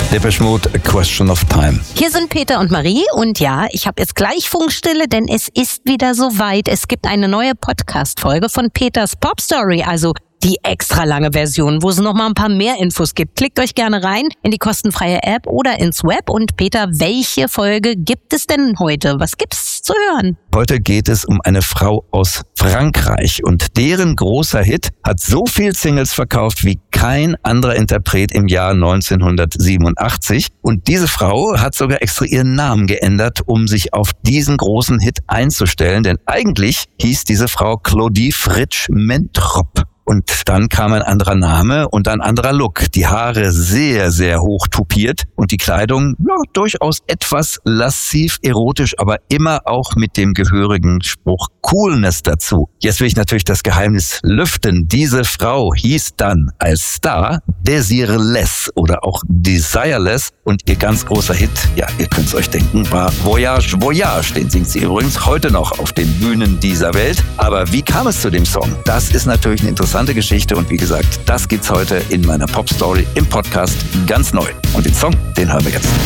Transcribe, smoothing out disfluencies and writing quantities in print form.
Depeche Mode, A Question of Time. Hier sind Peter und Marie und ja, ich habe jetzt gleich Funkstille, denn es ist wieder soweit. Es gibt eine neue Podcast-Folge von Peters Pop Story, also die extra lange Version, wo es noch mal ein paar mehr Infos gibt. Klickt euch gerne rein in die kostenfreie App oder ins Web. Und Peter, welche Folge gibt es denn heute? Was gibt's zu hören? Heute geht es um eine Frau aus Frankreich und deren großer Hit hat so viel Singles verkauft wie kein anderer Interpret im Jahr 1987. Und diese Frau hat sogar extra ihren Namen geändert, um sich auf diesen großen Hit einzustellen. Denn eigentlich hieß diese Frau Claudie Fritsch-Mentrop. Und dann kam ein anderer Name und ein anderer Look. Die Haare sehr, sehr hoch tupiert und die Kleidung durchaus etwas lassiv erotisch, aber immer auch mit dem gehörigen Spruch Coolness dazu. Jetzt will ich natürlich das Geheimnis lüften. Diese Frau hieß dann als Star Desireless oder auch Desireless und ihr ganz großer Hit, ja, ihr könnt es euch denken, war Voyage, Voyage. Den singt sie übrigens heute noch auf den Bühnen dieser Welt. Aber wie kam es zu dem Song? Das ist natürlich eine interessante Geschichte und wie gesagt, das gibt's heute in meiner Pop Story im Podcast ganz neu. Und den Song, den hören wir jetzt.